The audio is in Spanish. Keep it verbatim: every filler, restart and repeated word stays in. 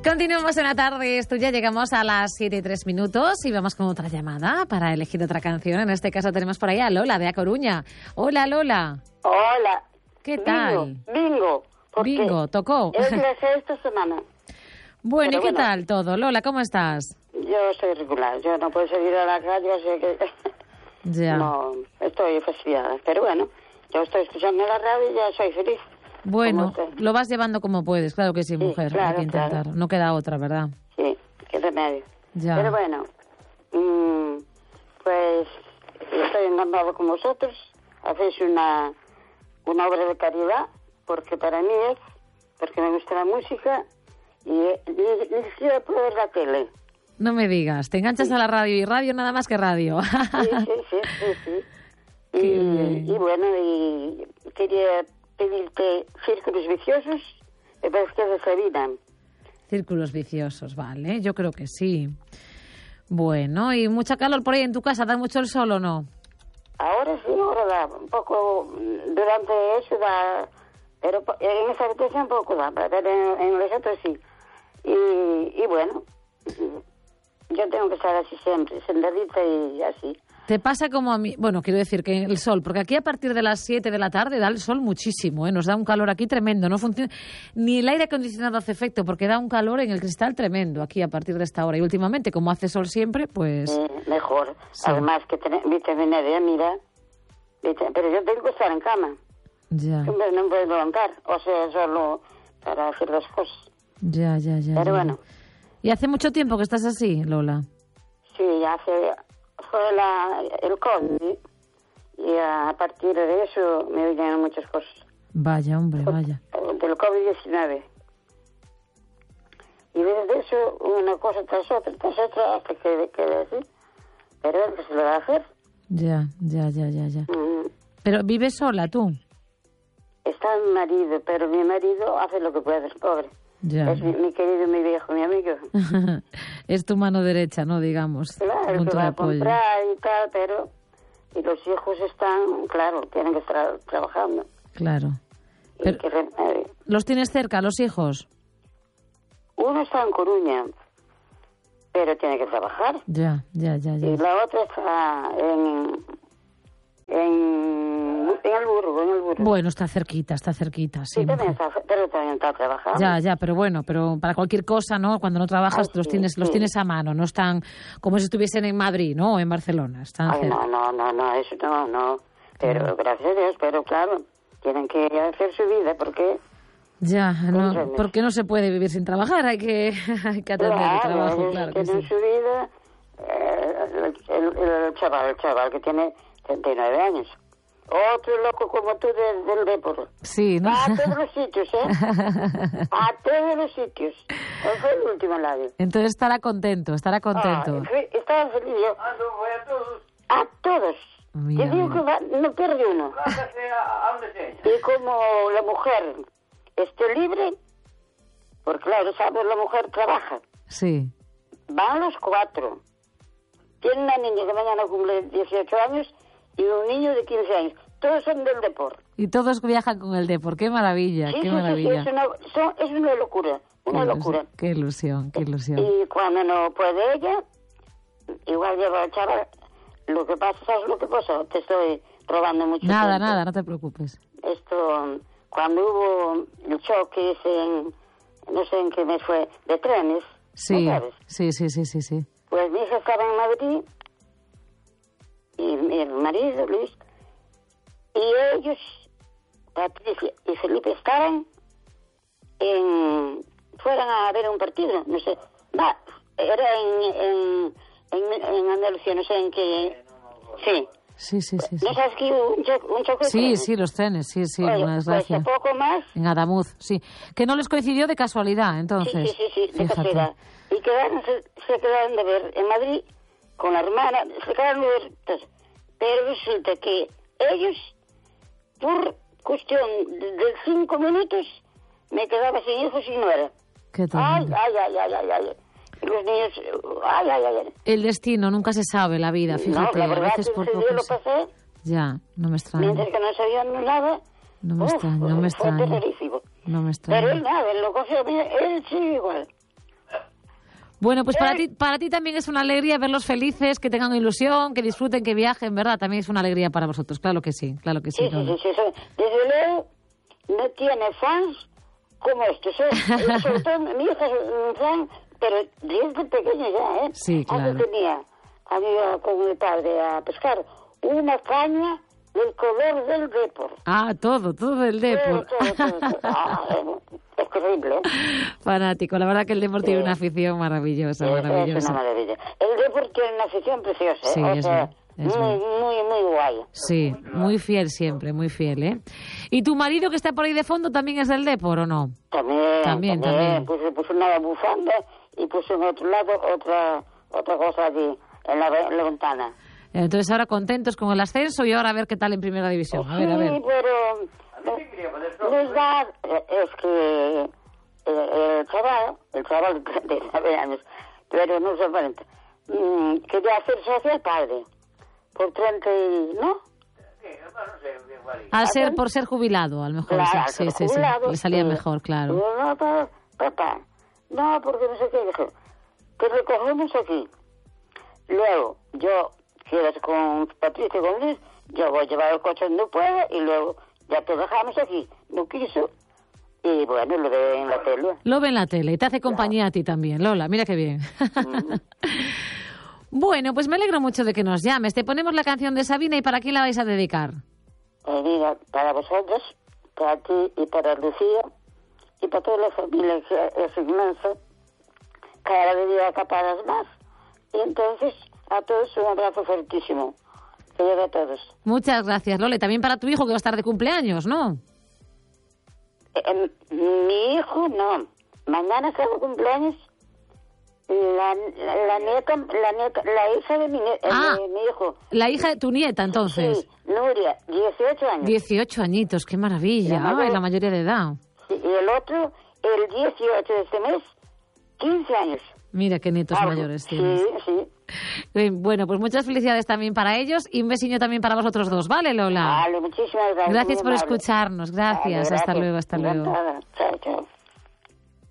Continuamos en la tarde, esto ya llegamos a las siete y tres minutos y vamos con otra llamada para elegir otra canción. En este caso tenemos por ahí a Lola de A Coruña. Hola, Lola. Hola. ¿Qué tal? Bingo. Bingo, tocó. Es la sexta semana. Bueno, Pero ¿y qué bueno. tal todo? Lola, ¿cómo estás? Yo soy regular, yo no puedo salir a la calle, así que Ya. no estoy fastidiada. Pero bueno, yo estoy escuchando la radio y ya soy feliz. Bueno, ¿Cómo está? lo vas llevando como puedes, claro que sí, Sí, mujer. claro, Hay que intentar, claro. no queda otra, ¿verdad? Sí, qué remedio. Ya. Pero bueno, mmm, pues estoy encantado con vosotros. Hacéis una, una obra de caridad, porque para mí es, porque me gusta la música y ni siquiera puedo ver la tele. No me digas, te enganchas Sí. a la radio y radio nada más que radio. Sí, sí, sí, sí, sí. Qué bien. Y, y bueno, y quería pedirte Círculos Viciosos, me parece que es de Sabina. Círculos viciosos, vale, yo creo que sí. Bueno, ¿y mucha calor por ahí en tu casa? ¿Da mucho el sol o no? Ahora sí, ahora da un poco, durante eso da, pero po- en esa habitación poco da, pero en, en los otros sí. Y, y bueno, yo tengo que estar así siempre, sentadita y así. Te pasa como a mí, bueno, quiero decir que el sol, porque aquí a partir de las siete de la tarde da el sol muchísimo, ¿eh? Nos da un calor aquí tremendo, no funciona, ni el aire acondicionado hace efecto, porque da un calor en el cristal tremendo aquí a partir de esta hora. Y últimamente, como hace sol siempre, pues... Eh, mejor. Sí. Además que tener vitamina D, mira, vita- pero yo tengo que estar en cama, Ya, no me no me puedo levantar, o sea, solo para hacer las cosas. ya, ya, ya. Pero ya. bueno, ¿Y hace mucho tiempo que estás así, Lola? sí, ya hace, fue la, el COVID y a partir de eso me vinieron muchas cosas. Vaya, hombre, vaya. Del COVID diecinueve. Y desde eso, una cosa tras otra, tras otra, hasta que quedé así. Pero ¿qué se lo va a hacer? Ya, ya, ya, ya, ya. Mm, Pero ¿vives sola tú? Está mi marido, pero mi marido hace lo que puede, es pobre. Ya. Es mi, mi querido, mi viejo, mi amigo. Es tu mano derecha, ¿no? Digamos. Claro, punto que de va a apoyo. comprar y tal, pero... Y los hijos están, claro, tienen que estar trabajando. Claro. Y Pero- qué remedio. ¿Los tienes cerca, los hijos? Uno está en Coruña, pero tiene que trabajar. Ya, ya, ya, ya. Y la otra está en... En, en el Burgo, en el Burgo. Bueno, está cerquita, está cerquita, sí. Sí, también mujer. está, pero también está trabajando. Ya, ya, pero bueno, pero para cualquier cosa, ¿no? Cuando no trabajas, Ay, los sí, tienes, los sí. tienes a mano, no están como si estuviesen en Madrid, ¿no? O en Barcelona, están Ay, cerca. no, no, no, no, eso no, no. Pero gracias a Dios, pero claro, tienen que hacer su vida porque... Ya, no, Entiendes. porque no se puede vivir sin trabajar, hay que, hay que atender el trabajo, ellos claro que tienen sí. su vida. Eh, el, el- el chaval, el chaval que tiene treinta y nueve años. Otro loco como tú del, del Depor. Sí, ¿no? A todos los sitios, ¿eh? A todos los sitios. Él fue el último en la vida. Entonces estará contento, estará contento. Ah, fui- estaba feliz yo. Ah, no, voy a todos. A todos. Mira, Te digo mira. que va- no pierde uno. Pásate a, a donde sea. Y como la mujer esté libre, porque claro, sabes, la mujer trabaja. Sí, Van los cuatro. Tiene una niña que mañana cumple dieciocho años y un niño de quince años. Todos son del deporte. y todos viajan con el Depor, qué maravilla, Sí, qué sí, sí, sí, maravilla. es una, son- es una locura, una Qué locura. ilusión, qué ilusión, qué ilusión. Y cuando no puede ella, igual lleva al chaval. Lo que pasa, ¿sabes lo que pasa? Te estoy robando mucho Nada, tiempo. nada, no te preocupes. Esto, cuando hubo el choque ese en, no sé en qué mes fue, de trenes, Sí, ¿no sabes? sí, sí, sí, sí, sí. Pues mi hija estaba en Madrid y mi marido, Luis, y ellos, Patricia y Felipe, estaban en, fueron a ver un partido, no sé, va, era en, en, en, en Andalucía, no sé en qué, sí, Sí, sí, sí. Sí, ¿no sabes que hubo un choque, un choque de sí, trenes? sí, los trenes, sí, sí, Oye, una pues desgracia. a poco más. En Adamuz, sí. Que no les coincidió de casualidad, entonces. Sí, sí, sí, sí, de Fíjate. casualidad. Y quedaron, se, se quedaron de ver en Madrid con la hermana, se quedaron de ver. Entonces, pero resulta que ellos, por cuestión de, de cinco minutos, me quedaba sin hijos y nuera. Qué Ay, tremendo. ay, ay, ay, ay, ay. Y los niños, ay, ay, ay. ay. El destino, nunca se sabe la vida, fíjate. No, la verdad a veces que por ese poco día lo se- pasé, Ya, no me extraña. mientras que no sabían nada. No me uf, extraña, no me fue extraña. terrorífico. No me Pero él extraña. nada, él lo cogió bien, él sí igual. Bueno, pues para ¿Eh? ti, para ti también es una alegría verlos felices, que tengan ilusión, que disfruten, que viajen, ¿verdad? También es una alegría para vosotros, claro que sí, claro que sí. Sí, sí, sí, sí, sí. Desde luego no tiene fans como estos. ¿eh? Sobre todo mi hija es un fan, pero desde pequeño ya, ¿eh? Sí, claro. Antes tenía, a mí iba con mi padre a pescar una caña del color del Depor. Ah, todo, todo del Depor. Todo, todo, todo. Ah, es terrible, ¿eh? Fanático, la verdad que el Depor tiene Sí. una afición maravillosa, Es, es maravillosa. una maravilla. El Depor tiene una afición preciosa, ¿eh? Sí, o es sea, verdad, es muy, verdad. muy, muy guay. Sí, muy fiel siempre, muy fiel, ¿eh? ¿Y tu marido que está por ahí de fondo también es del Depor o no? También, También, también. también. Puse, puse una bufanda y puse en otro lado otra otra cosa allí, en la, en la ventana. Entonces ahora contentos con el ascenso y ahora a ver qué tal en Primera División. A ver, a Sí, ver. pero les da, es que eh, el chaval, el chaval de treinta y nueve años, pero no se aparenta, mm, quería hacer socio al padre, por treinta y... ¿no? Al ser, por ser jubilado, a lo mejor, Claro, sí, sí, sí, sí, jubilado, le salía sí. mejor, claro. Digo, no, pa- papá, no, porque no sé qué, dije, que recogemos aquí. Luego, yo, quieras con Patricia y con Luis, yo voy a llevar el coche donde pueda y luego ya te dejamos aquí. No quiso. Y bueno, lo veo en la tele. Lo ve en la tele y te hace compañía a ti también, Lola, mira qué bien. Bueno, pues me alegro mucho de que nos llames. Te ponemos la canción de Sabina y ¿para quién la vais a dedicar? Eh, mira, para vosotros, para ti y para Lucía y para toda la familia que es inmensa, cada día acapadas más. Y entonces, a todos un abrazo fuertísimo. Que lleve a todos. Muchas gracias, Lola. Y también para tu hijo que va a estar de cumpleaños, ¿no? Eh, eh, mi hijo, no. Mañana está de cumpleaños la, la, la nieta, la nieta, la hija de mi, nie- eh, Ah. de mi hijo. La hija de tu nieta, entonces. Sí, Nuria, dieciocho años. dieciocho añitos, qué maravilla. La mayor- Ay, la mayoría de edad. Sí, y el otro, el dieciocho de este mes, quince años. Mira qué nietos Algo. mayores tienes. Sí, sí. Bien, bueno, pues muchas felicidades también para ellos y un besiño también para vosotros dos, ¿vale, Lola? Vale, muchísimas gracias. Gracias muy por amable. escucharnos. Gracias. Vale, Hasta gracias. luego, hasta luego. Encantada. Chao, chao.